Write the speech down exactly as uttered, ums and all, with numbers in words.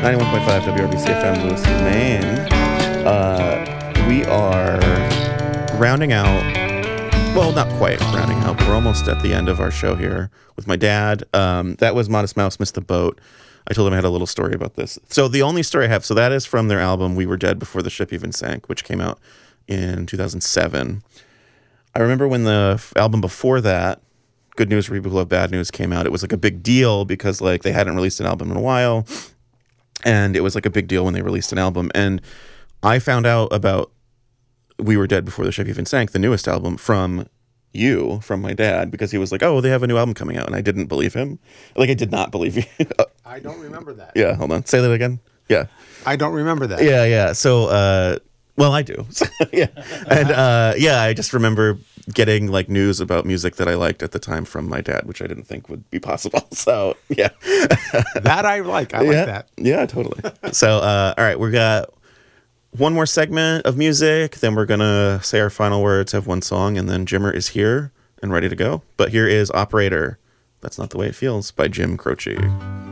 ninety-one point five W R B C F M, Lewiston, Maine. Uh, we are rounding out, well, not quite rounding out, but we're almost at the end of our show here with my dad. Um, that was Modest Mouse, Missed the Boat. I told him I had a little story about this. So the only story I have, so that is from their album, We Were Dead Before the Ship Even Sank, which came out in two thousand seven. I remember when the f- album before that, Good News for People Who Love Bad News, came out, it was like a big deal because like they hadn't released an album in a while. And it was like a big deal when they released an album. And I found out about We Were Dead Before the Ship Even Sank, the newest album, from you, from my dad, because he was like, oh, they have a new album coming out. And I didn't believe him. Like, I did not believe you. I don't remember that. Yeah, hold on. Say that again. Yeah. I don't remember that. Yeah, yeah. So, uh, well, I do. yeah. And, uh, yeah, I just remember getting, like, news about music that I liked at the time from my dad, which I didn't think would be possible. So, yeah. That I like. I like yeah. that. Yeah, totally. So, uh, all right, we got one more segment of music, then we're going to say our final words, have one song, and then Jimmer is here and ready to go. But here is Operator, That's Not the Way It Feels, by Jim Croce.